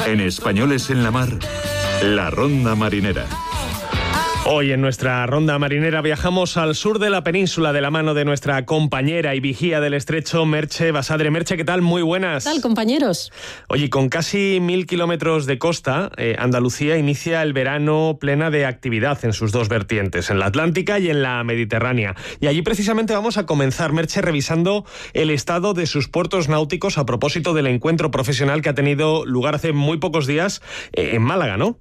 En Españoles en la Mar, la Ronda Marinera. Hoy en nuestra Ronda Marinera viajamos al sur de la península de la mano de nuestra compañera y vigía del estrecho, Merche Basadre. Merche, ¿qué tal? Muy buenas. ¿Qué tal, compañeros? Oye, con casi 1.000 kilómetros de costa, Andalucía inicia el verano plena de actividad en sus dos vertientes, en la Atlántica y en la Mediterránea. Y allí precisamente vamos a comenzar, Merche, revisando el estado de sus puertos náuticos a propósito del encuentro profesional que ha tenido lugar hace muy pocos días en Málaga, ¿no?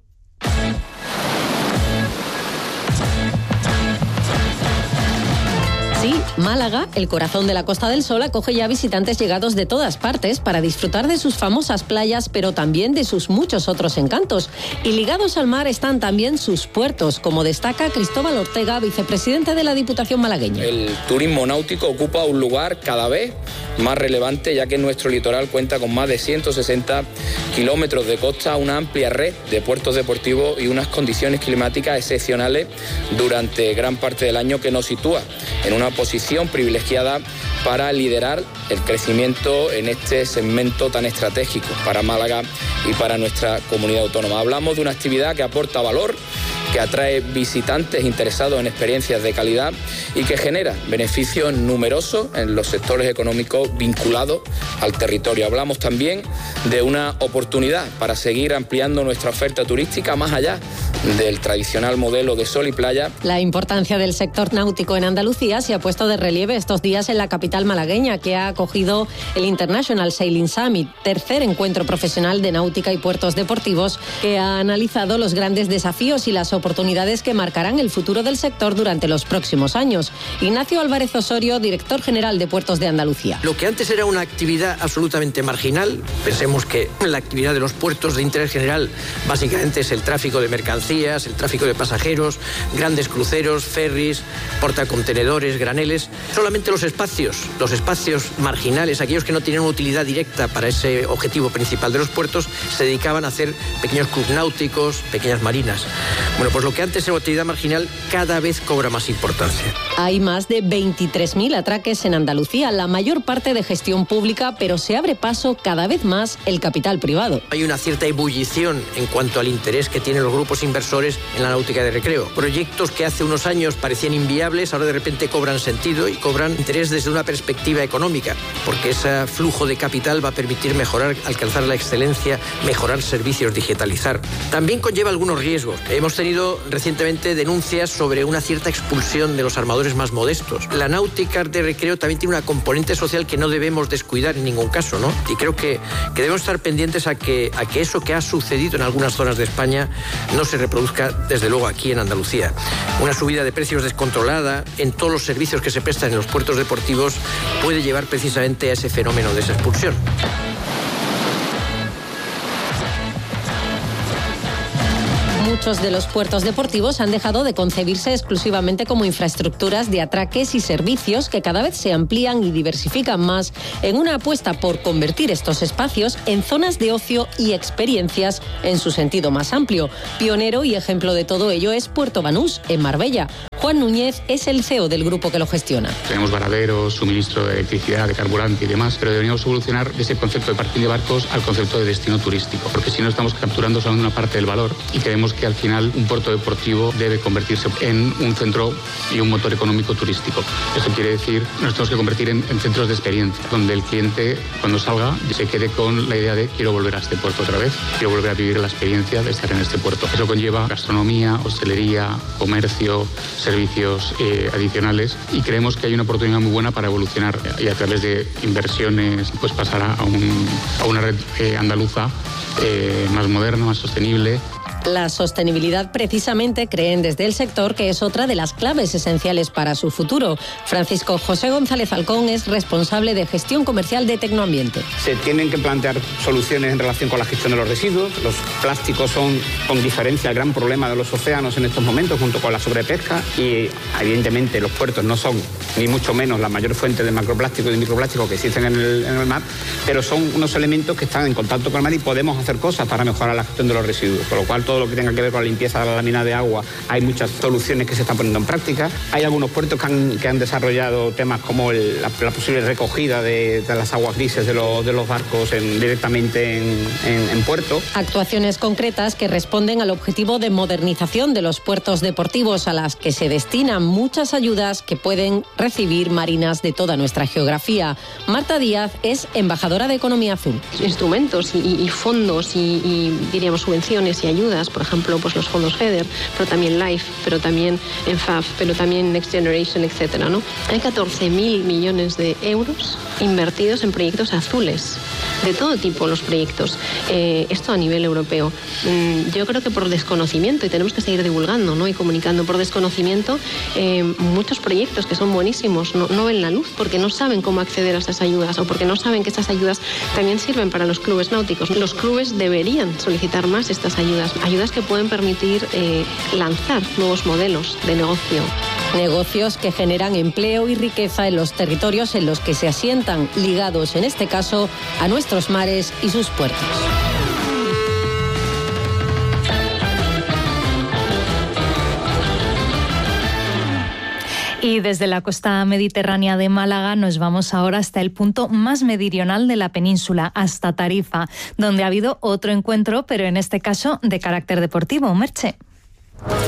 Sí, Málaga, el corazón de la Costa del Sol, acoge ya visitantes llegados de todas partes para disfrutar de sus famosas playas, pero también de sus muchos otros encantos. Y ligados al mar están también sus puertos, como destaca Cristóbal Ortega, vicepresidente de la Diputación malagueña. El turismo náutico ocupa un lugar cada vez más relevante, ya que nuestro litoral cuenta con más de 160 kilómetros de costa, una amplia red de puertos deportivos y unas condiciones climáticas excepcionales durante gran parte del año que nos sitúa en una posición privilegiada para liderar el crecimiento en este segmento tan estratégico para Málaga y para nuestra comunidad autónoma. Hablamos de una actividad que aporta valor, que atrae visitantes interesados en experiencias de calidad y que genera beneficios numerosos en los sectores económicos vinculados al territorio. Hablamos también de una oportunidad para seguir ampliando nuestra oferta turística más allá del tradicional modelo de sol y playa. La importancia del sector náutico en Andalucía se ha puesto de relieve estos días en la capital malagueña, que ha acogido el International Sailing Summit, tercer encuentro profesional de náutica y puertos deportivos, que ha analizado los grandes desafíos y las oportunidades que marcarán el futuro del sector durante los próximos años. Ignacio Álvarez Osorio, director general de Puertos de Andalucía. Lo que antes era una actividad absolutamente marginal, pensemos que la actividad de los puertos de interés general básicamente es el tráfico de mercancías, el tráfico de pasajeros, grandes cruceros, ferries, portacontenedores, graneles. Solamente los espacios marginales, aquellos que no tienen una utilidad directa para ese objetivo principal de los puertos, se dedicaban a hacer pequeños clubs náuticos, pequeñas marinas. Bueno, pues lo que antes era una actividad marginal cada vez cobra más importancia. Hay más de 23.000 atraques en Andalucía, la mayor parte de gestión pública, pero se abre paso cada vez más el capital privado. Hay una cierta ebullición en cuanto al interés que tienen los grupos inversores en la náutica de recreo. Proyectos que hace unos años parecían inviables, ahora de repente cobran sentido y cobran interés desde una perspectiva económica, porque ese flujo de capital va a permitir mejorar, alcanzar la excelencia, mejorar servicios, digitalizar. También conlleva algunos riesgos. Hemos tenido recientemente denuncias sobre una cierta expulsión de los armadores más modestos. La náutica de recreo también tiene una componente social que no debemos descuidar en ningún caso, ¿no? Y creo que debemos estar pendientes a que eso que ha sucedido en algunas zonas de España no se reproduzca, desde luego, aquí en Andalucía. Una subida de precios descontrolada en todos los servicios que se prestan en los puertos deportivos puede llevar precisamente a ese fenómeno de esa expulsión. Muchos de los puertos deportivos han dejado de concebirse exclusivamente como infraestructuras de atraques y servicios que cada vez se amplían y diversifican más en una apuesta por convertir estos espacios en zonas de ocio y experiencias en su sentido más amplio. Pionero y ejemplo de todo ello es Puerto Banús, en Marbella. Juan Núñez es el CEO del grupo que lo gestiona. Tenemos varaderos, suministro de electricidad, de carburante y demás, pero deberíamos evolucionar de ese concepto de parking de barcos al concepto de destino turístico, porque si no estamos capturando solamente una parte del valor y creemos que al final un puerto deportivo debe convertirse en un centro y un motor económico turístico. Eso quiere decir que nos tenemos que convertir en centros de experiencia, donde el cliente cuando salga se quede con la idea de quiero volver a este puerto otra vez, quiero volver a vivir la experiencia de estar en este puerto. Eso conlleva gastronomía, hostelería, comercio, servicios adicionales, y creemos que hay una oportunidad muy buena para evolucionar y a través de inversiones pues pasar a una red andaluza más moderna, más sostenible. La sostenibilidad, precisamente, creen desde el sector que es otra de las claves esenciales para su futuro. Francisco José González Halcón es responsable de gestión comercial de Tecnoambiente. Se tienen que plantear soluciones en relación con la gestión de los residuos. Los plásticos son, con diferencia, el gran problema de los océanos en estos momentos, junto con la sobrepesca, y evidentemente los puertos no son, ni mucho menos, la mayor fuente de macroplástico y de microplástico que existen en el mar, pero son unos elementos que están en contacto con el mar y podemos hacer cosas para mejorar la gestión de los residuos, con lo cual todo todo lo que tenga que ver con la limpieza de la lámina de agua, hay muchas soluciones que se están poniendo en práctica. Hay algunos puertos que han desarrollado temas como la posible recogida de las aguas grises de los barcos directamente en puerto. Actuaciones concretas que responden al objetivo de modernización de los puertos deportivos, a las que se destinan muchas ayudas que pueden recibir marinas de toda nuestra geografía. Marta Díaz es embajadora de Economía Azul. Instrumentos y fondos y diríamos subvenciones y ayudas, por ejemplo, pues los fondos FEDER, pero también LIFE, pero también ENFAF, pero también Next Generation, etcétera, ¿no? Hay 14.000 millones de euros invertidos en proyectos azules, de todo tipo los proyectos. Esto a nivel europeo. Yo creo que por desconocimiento, y tenemos que seguir divulgando, ¿no?, y comunicando, por desconocimiento, muchos proyectos que son buenísimos no ven la luz porque no saben cómo acceder a esas ayudas, o porque no saben que estas ayudas también sirven para los clubes náuticos. Los clubes deberían solicitar más estas ayudas que pueden permitir lanzar nuevos modelos de negocio. Negocios que generan empleo y riqueza en los territorios en los que se asientan, ligados en este caso a nuestros mares y sus puertos. Y desde la costa mediterránea de Málaga nos vamos ahora hasta el punto más meridional de la península, hasta Tarifa, donde ha habido otro encuentro, pero en este caso de carácter deportivo. Merche.